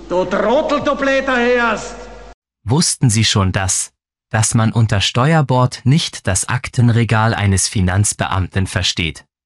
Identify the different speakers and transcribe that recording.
Speaker 1: Du Trottel, du Blätterherst!
Speaker 2: Wussten Sie schon dass man unter Steuerbord nicht das Aktenregal eines Finanzbeamten versteht?